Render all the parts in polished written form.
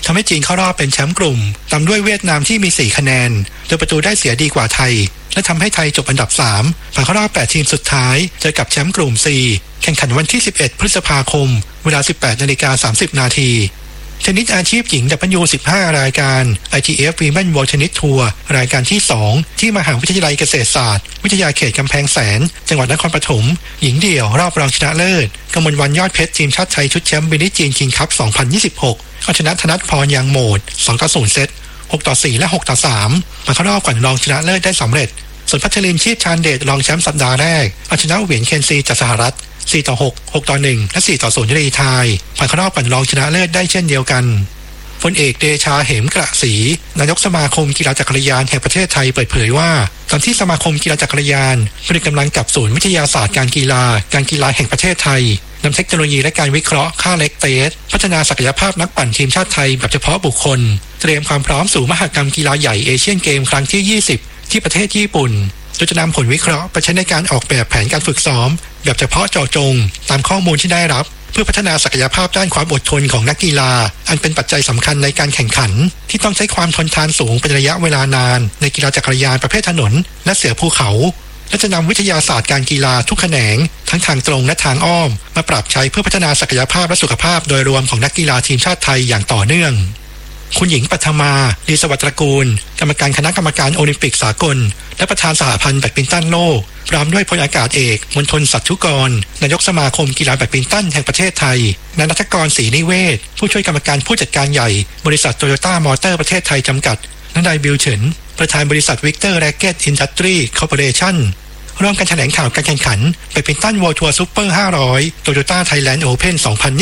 ทำให้จีนเข้ารอบเป็นแชมป์กลุ่มตามด้วยเวียดนามที่มี4คะแนนโดยประตูได้เสียดีกว่าไทยและทำให้ไทยจบอันดับ3ผ่านเข้ารอบ8ทีมสุดท้ายเจอกับแชมป์กลุ่ม C แข่งขันวันที่11พฤษภาคมเวลา 18:30 น.เทนนิสอาชีพหญิง W15 รายการ ITF Women World Tennis Tour รายการที่2ที่มหาวิทยาลัยเกษตรศาสตร์วิทยาเขตกำแพงแสนจังหวัดนครปฐมหญิงเดี่ยวรอบรองชนะเลิศกมลวรรณยอดเพชรทีมชาติไทยชุดแชมป์บิลลี่จีนคิงคัพ 2026 เอาชนะธนัทพรยังโหมด 2-0 เซต 6-4 และ 6-3 มาเข้ารอบก่อนรองชนะเลิศได้สำเร็จส่วนพัชรินทร์ชีพชาญเดชรองแชมป์สัปดาห์แรกเอาชนะเหวียนเคนซีจากสหรัฐ 4-6 6-1 และ 4-0 รีไทยผ่านเข้ารอบก่อนรองชนะเลิศได้เช่นเดียวกันพลเอกเดชาเหมกระศรีนายกสมาคมกีฬาจักรยานแห่งประเทศไทยเปิดเผยว่าตอนที่สมาคมกีฬาจักรยานผลิตกำลังกับศูนย์วิทยาศาสตร์การกีฬาแห่งประเทศไทยนำเทคโนโลยีและการวิเคราะห์ค่าเล็กเตสพัฒนาศักยภาพนักปั่นทีมชาติไทยแบบเฉพาะบุคคลเตรียมความพร้อมสู่มหกรรมกีฬาใหญ่เอเชียนเกมครั้งที่20ที่ประเทศญี่ปุ่นโดยจะนำผลวิเคราะห์ไปใช้ในการออกแบบแผนการฝึกซ้อมแบบเฉพาะเจาะจงตามข้อมูลที่ได้รับเพื่อพัฒนาศักยภาพด้านความอดทนของนักกีฬาอันเป็นปัจจัยสำคัญในการแข่งขันที่ต้องใช้ความทนทานสูงเป็นระยะเวลานานในกีฬาจักรยานประเภทถนนและเสือภูเขาและจะนำวิทยาศาสตร์การกีฬาทุกแขนงทั้งทางตรงและทางอ้อมมาปรับใช้เพื่อพัฒนาศักยภาพและสุขภาพโดยรวมของนักกีฬาทีมชาติไทยอย่างต่อเนื่องคุณหญิงปัทมาลีสวัสดิ์ตระกูลกรรมการคณะกรรมการโอลิมปิกสากลและประธานสหพันธ์แบดมินตันโลกพร้อมด้วยพลอากาศเอกมณฑลสัตย์ธุกรนายกสมาคมกีฬาแบดมินตันแห่งประเทศไทยนายณัฐกรศรีนิเวศผู้ช่วยกรรมการผู้จัดการใหญ่บริษัทโตโยต้ามอเตอร์ประเทศไทยจำกัดและนายบิลเฉินประธานบริษัทวิกเตอร์แร็กเก็ตอินดัสทรีคอร์ปอเรชั่นร่วมกันแถลงข่าวการแข่งขันแบดมินตันเวิลด์ทัวร์ซุปเปอร์500 Toyota Thailand Open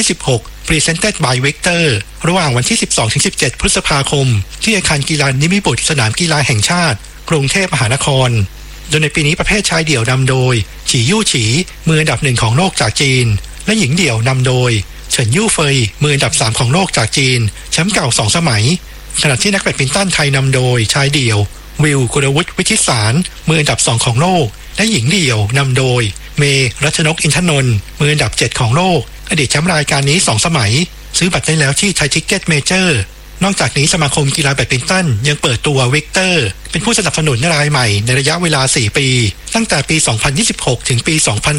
2026 Presented by Victor ระหว่างวันที่ 12-17 พฤษภาคมที่อาคารกีฬานิมิบุตรสนามกีฬาแห่งชาติกรุงเทพมหานครโดยในปีนี้ประเภทชายเดี่ยวนำโดยฉียู่ฉีมืออันดับ1ของโลกจากจีนและหญิงเดี่ยวนำโดยเฉินยู่เฟยมืออันดับ3ของโลกจากจีนแชมป์เก่า2สมัยขณะที่นักแบดมินตันไทยนำโดยชายเดี่ยววิลกุลวุฒิวิชิตสารมืออันดับ2ของโลกและหญิงเดี่ยวนำโดยเมรัชนกอินทนนท์มืออันดับ7ของโลกอดีตแชมป์รายการนี้2สมัยซื้อบัตรได้แล้วที่ไทยทิกเก็ตเมเจอร์นอกจากนี้สมาคมกีฬาแบดมินตันยังเปิดตัววิกเตอร์เป็นผู้สนับสนุนรายใหม่ในระยะเวลา4ปีตั้งแต่ปี2026ถึงปี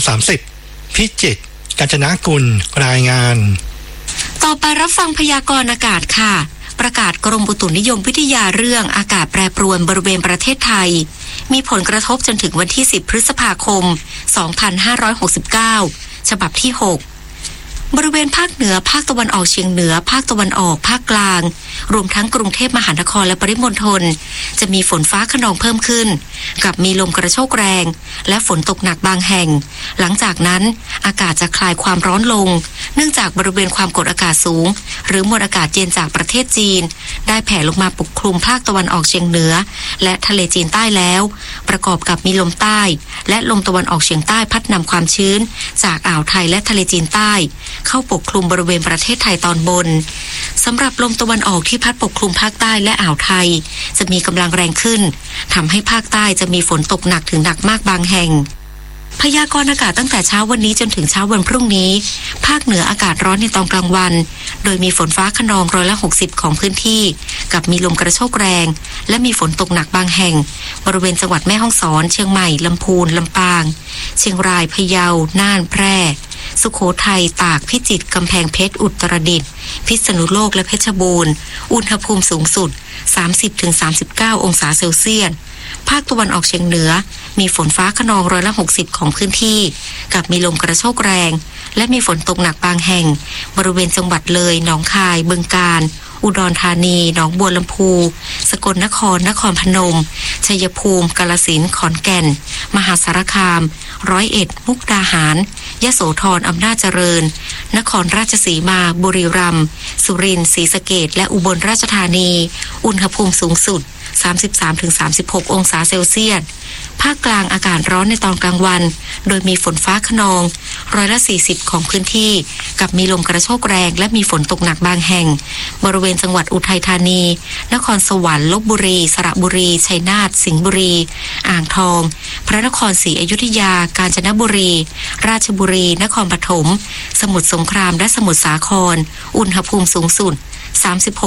2030พิจิตรกาญจนกุลรายงานต่อไปรับฟังพยากรณ์อากาศค่ะประกาศกรมอุตุนิยมวิทยาเรื่องอากาศแปรปรวนบริเวณประเทศไทยมีผลกระทบจนถึงวันที่10พฤษภาคม2569ฉบับที่6บริเวณภาคเหนือภาคตะวันออกเฉียงเหนือภาคตะวันออกภาคกลางรวมทั้งกรุงเทพมหานครและปริมณฑลจะมีฝนฟ้าคะนองเพิ่มขึ้นกับมีลมกระโชกแรงและฝนตกหนักบางแห่งหลังจากนั้นอากาศจะคลายความร้อนลงเนื่องจากบริเวณความกดอากาศสูงหรือมวลอากาศเย็นจากประเทศจีนได้แผ่ลงมาปกคลุมภาคตะวันออกเฉียงเหนือและทะเลจีนใต้แล้วประกอบกับมีลมใต้และลมตะวันออกเฉียงใต้พัดนำความชื้นจากอ่าวไทยและทะเลจีนใต้เข้าปกคลุมบริเวณประเทศไทยตอนบนสำหรับลมตะวันออกที่พัดปกคลุมภาคใต้และอ่าวไทยจะมีกำลังแรงขึ้นทำให้ภาคใต้จะมีฝนตกหนักถึงหนักมากบางแห่งพยากรณ์อากาศตั้งแต่เช้าวันนี้จนถึงเช้าวันพรุ่งนี้ภาคเหนืออากาศร้อนในตอนกลางวันโดยมีฝนฟ้าคะนอง60%ของพื้นที่กับมีลมกระโชกแรงและมีฝนตกหนักบางแห่งบริเวณจังหวัดแม่ฮ่องสอนเชียงใหม่ลำพูนลำปางเชียงรายพะเยาน่านแพร่สุโขทัยตากพิจิตรกำแพงเพชรอุตรดิตถ์พิษณุโลกและเพชรบูรณ์อุณหภูมิสูงสุด 30-39 องศาเซลเซียสภาคตะวันออกเฉียงเหนือมีฝนฟ้าคะนอง60%ของพื้นที่กับมีลมกระโชกแรงและมีฝนตกหนักบางแห่งบริเวณจังหวัดเลยหนองคายบึงกาฬอุดรธานีหนองบัวลำพูสกลนครนครพนมชัยภูมิกาฬสินธุ์ขอนแก่นมหาสารคาม101มุกดาหารยโสธรอำนาจเจริญนครราชสีมาบุรีรัมย์สุรินทร์ศรีสะเกษและอุบลราชธานีอุณหภูมิสูงสุด 33-36 องศาเซลเซียสภาคกลางอากาศร้อนในตอนกลางวันโดยมีฝนฟ้าคะนอง40%ของพื้นที่กับมีลมกระโชกแรงและมีฝนตกหนักบางแห่งบริเวณจังหวัดอุทัยธานีนครสวรรค์ลพบุรีสระบุรีชัยนาทสิงห์บุรีอ่างทองพระนครศรีอยุธยากาญจนบุรีราชบุรีนครปฐมสมุทรสงครามและสมุทรสาครอุณหภูมิสูงสุด36